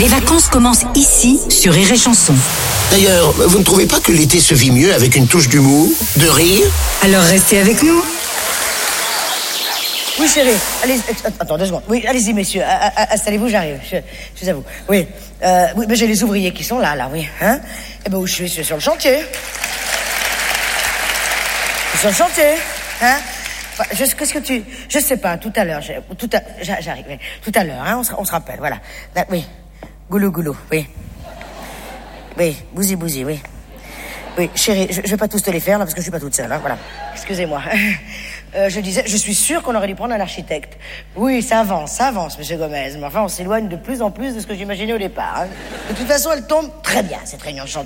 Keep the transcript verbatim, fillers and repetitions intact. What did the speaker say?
Les vacances commencent ici, sur Rire et Chanson. D'ailleurs, vous ne trouvez pas que l'été se vit mieux avec une touche d'humour, de rire? Alors restez avec nous. Oui, chérie, allez, attends deux secondes. Oui, allez-y, messieurs, installez-vous, j'arrive, je, je vous avoue. Oui, euh, oui, mais j'ai les ouvriers qui sont là, là, oui, hein. Eh ben, où je suis, je suis sur le chantier. Je suis sur le chantier, hein. Enfin, je, qu'est-ce que tu... Je sais pas, tout à l'heure, tout à... J'arrive, oui. Tout à l'heure, hein, on se, on se rappelle, voilà. Là, oui, goulou, goulou, oui. Oui, bousi, bousi, oui. Oui, chérie, je, je vais pas tous te les faire, là, parce que je suis pas toute seule, hein, voilà. Excusez-moi. Euh, je disais, je suis sûre qu'on aurait dû prendre un architecte. Oui, ça avance, ça avance, monsieur Gomez. Mais enfin, on s'éloigne de plus en plus de ce que j'imaginais au départ, hein. De toute façon, elle tombe très bien, cette réunion de chantier.